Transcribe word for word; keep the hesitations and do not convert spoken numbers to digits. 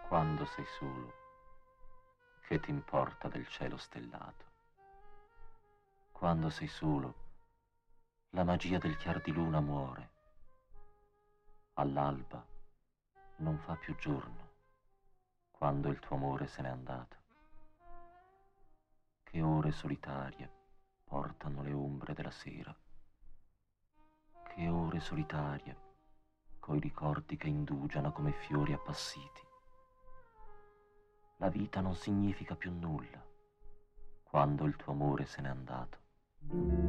Quando sei solo, che ti importa del cielo stellato? Quando sei solo, la magia del chiar di luna muore. All'alba non fa più giorno, quando il tuo amore se n'è andato. Che ore solitarie portano le ombre della sera. Che ore solitarie, coi ricordi che indugiano come fiori appassiti. La vita non significa più nulla, quando il tuo amore se n'è andato.